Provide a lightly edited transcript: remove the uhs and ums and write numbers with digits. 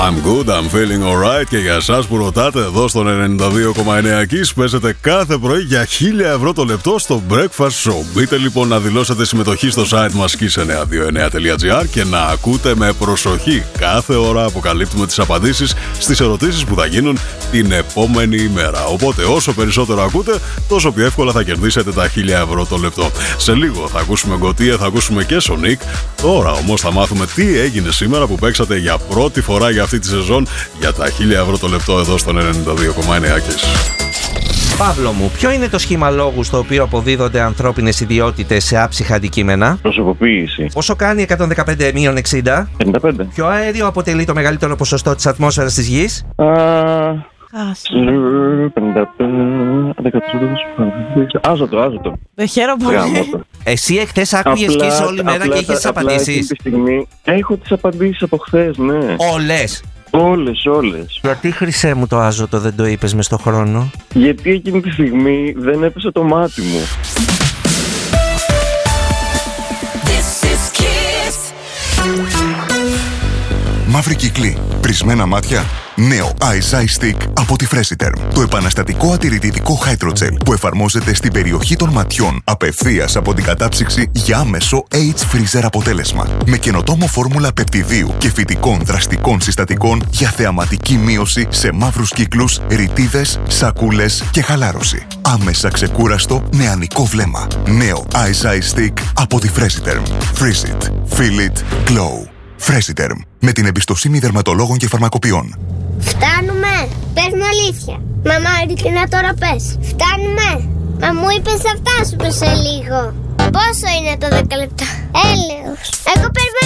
I'm good, I'm feeling alright. Και για εσάς που ρωτάτε, εδώ στον 92,9 Kiss παίζετε κάθε πρωί για 1.000 ευρώ το λεπτό στο Breakfast Show. Μπείτε λοιπόν να δηλώσετε συμμετοχή στο site μας kiss929.gr και να ακούτε με προσοχή. Κάθε ώρα αποκαλύπτουμε τις απαντήσεις στις ερωτήσεις που θα γίνουν την επόμενη ημέρα. Οπότε όσο περισσότερο ακούτε, τόσο πιο εύκολα θα κερδίσετε τα 1.000 ευρώ το λεπτό. Σε λίγο θα ακούσουμε Γκοτία, θα ακούσουμε και Sonic. Τώρα όμως θα μάθουμε τι έγινε σήμερα που παίξατε για πρώτη φορά για αυτή τη σεζόν για τα 1.000 ευρώ το λεπτό εδώ στον 92,9 Kiss. Παύλο μου, ποιο είναι το σχήμα λόγου στο οποίο αποδίδονται ανθρώπινες ιδιότητες σε άψυχα αντικείμενα? Προσωποποίηση. Πόσο κάνει 115 μείον 60? 55. Ποιο αέριο αποτελεί το μεγαλύτερο ποσοστό της ατμόσφαιρας της Γης? 55. Άζωτο. Δεν χαίρομαι πολύ. Εσύ εχθές άκουγες Kiss όλη μέρα και είχες τις απαντήσεις? Έχω τις απαντήσεις από χθες, ναι. Όλες. Όλες. Γιατί, χρυσέ μου, το άζωτο δεν το είπες μες στο χρόνο? Γιατί εκείνη τη στιγμή δεν έπεσε το μάτι μου. Μαύρη κύκλη, πρισμένα μάτια. Νέο Ice Eye Stick από τη Freshiterm. Το επαναστατικό ατηρητικό Hydrogel που εφαρμόζεται στην περιοχή των ματιών απευθείας από την κατάψυξη για άμεσο H-Freezer αποτέλεσμα. Με καινοτόμο φόρμουλα πεπτιδίου και φυτικών δραστικών συστατικών για θεαματική μείωση σε μαύρους κύκλους, ρητίδες, σακούλες και χαλάρωση. Άμεσα ξεκούραστο νεανικό βλέμμα. Νέο Ice Eye Stick από τη Freshiterm. Freeze it. Feel it. Glow. Freshiterm. Με την εμπιστοσύνη δερματολόγων και φαρμακοποιών. Φτάνουμε! Πες μου αλήθεια. Μαμά, ειλικρινά τώρα πες. Φτάνουμε! Μα μου είπες θα φτάσουμε σε λίγο. Πόσο είναι το 10 λεπτά? Έλεος. Εγώ περιμένω.